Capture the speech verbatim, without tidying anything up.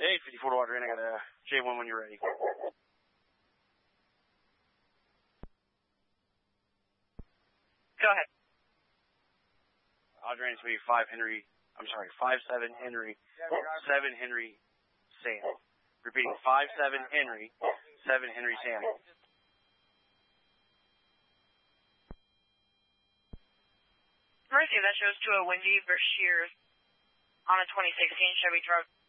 Hey, fifty-four to water in. I got a J one when you're ready. Go ahead. Audrey, it's going to be five Henry, I'm sorry, five seven Henry, seven Henry Sam. Repeating, five seven Henry, seven Henry Sam. Mercy, that shows to a Windy Berkshire on a twenty sixteen Chevy truck.